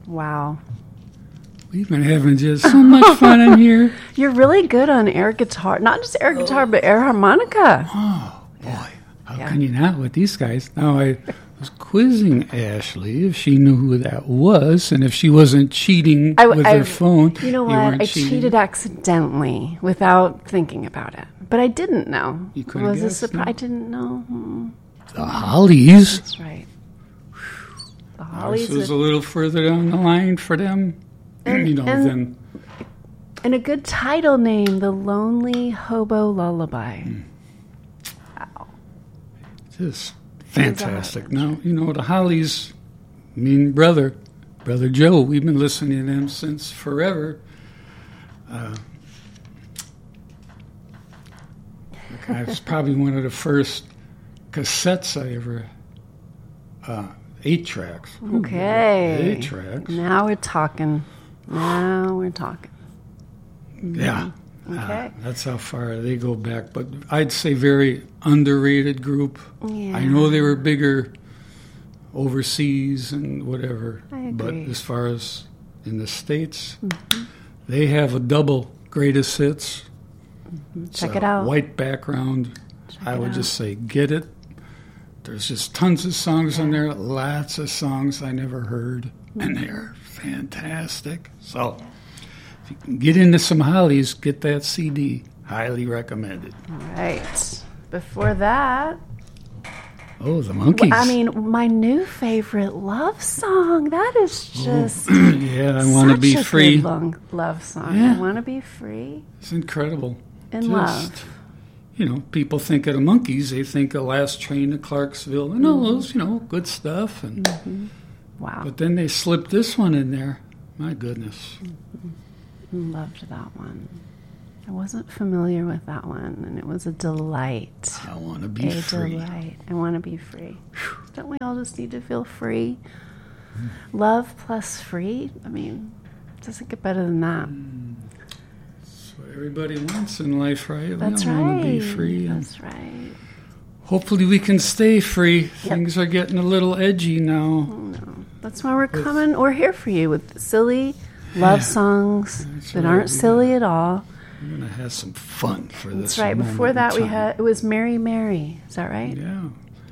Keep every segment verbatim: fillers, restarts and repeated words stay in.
Wow. We've been having just so much fun in here. You're really good on air guitar. Not just air guitar, but air harmonica. Oh, boy. Yeah. How yeah. can you not with these guys? Now, I was quizzing Ashley if she knew who that was and if she wasn't cheating I, with I, her phone. You know what? I cheating. cheated accidentally without thinking about it. But I didn't know. You couldn't guess? It was a surprise. No? I didn't know. Hmm. The Hollies. That's right. The Hollies. This was a little further down the line for them. And, you know, and, then. And a good title name, The Lonely Hobo Lullaby. Mm. Wow. Just fantastic. Now, you know, the Hollies, mean brother, Brother Joe, we've been listening to them since forever. Uh, it was probably one of the first cassettes I ever, uh, eight tracks. Okay. Eight tracks. Now we're talking. Now we're talking. Yeah. Okay. Uh, that's how far they go back. But I'd say very underrated group. Yeah. I know they were bigger overseas and whatever. I agree. But as far as in the States, mm-hmm. they have a double greatest hits. Mm-hmm. It's Check it out. White background. Check I would out. just say get it. There's just tons of songs yeah. on there. Lots of songs I never heard. Mm-hmm. And they're fantastic. So... if you can get into some Hollies, get that C D. Highly recommended. All right. Before that... Oh, the Monkees. I mean, my new favorite love song. That is just... Oh, yeah, I Want to Be such a Free. good long love song. Yeah. I Want to Be Free. It's incredible. In just, love. You know, people think of the Monkees, they think of Last Train to Clarksville and all mm-hmm. those, you know, good stuff. And mm-hmm. Wow. But then they slipped this one in there. My goodness. Mm-hmm. Loved that one. I wasn't familiar with that one, and it was a delight. I want to be a free. A delight. I want to be free. Don't we all just need to feel free? Mm. Love plus free? I mean, it doesn't get better than that. Mm. That's what everybody wants in life, right? That's we right. want to be free. That's right. Hopefully we can stay free. Yep. Things are getting a little edgy now. Oh, no. That's why we're coming. We're here for you with silly love yeah, songs that aren't silly gonna, at all. We're going to have some fun for that's this. That's right. Before that, we had it was Mary Mary. Is that right? Yeah.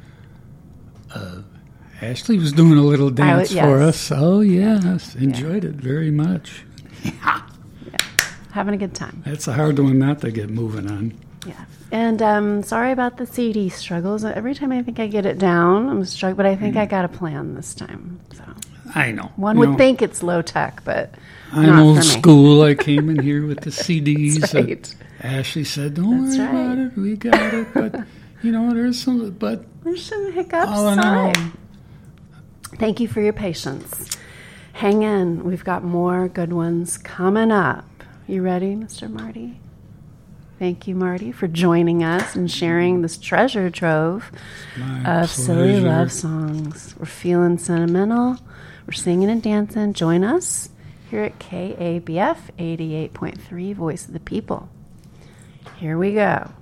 Uh, Ashley was doing a little dance I, yes. for us. Oh, yes. Enjoyed yeah. it very much. yeah. Having a good time. That's a hard one not to get moving on. Yeah. And um, sorry about the C D struggles. Every time I think I get it down, I'm struggling, but I think mm. I got a plan this time. So I know. One you would know, think it's low tech, but I'm not old for me. school. I came in here with the C Ds. That's right. Ashley said, "Don't That's worry right. about it. We got it." But you know, there's some. But there's some hiccups. all in all, thank you for your patience. Hang in. We've got more good ones coming up. You ready, Mister Marty? Thank you, Marty, for joining us and sharing this treasure trove My of pleasure. silly love songs. We're feeling sentimental. We're singing and dancing. Join us here at K A B F eighty-eight point three, Voice of the People. Here we go.